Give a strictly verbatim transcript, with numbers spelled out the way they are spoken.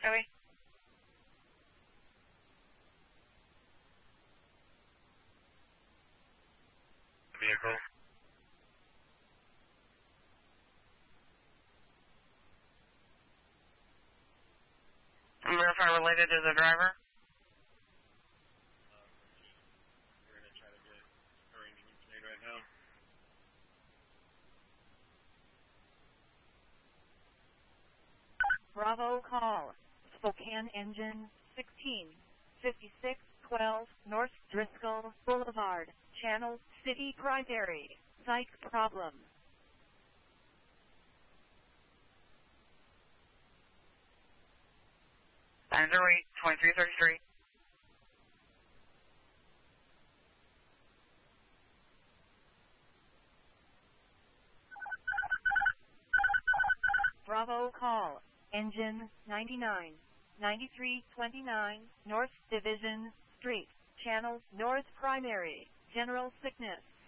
Copy. Vehicle. Verify related to the driver. Um, we're going to try to get arrangements made right now. Bravo call. Spokane engine sixteen fifty-six twelve North Driscoll Boulevard, Channel City Primary. Psych problem. nine zero eight, twenty-three thirty-three. Bravo call. Engine ninety-nine ninety-three twenty-nine North Division Street, Channel North Primary. General sickness.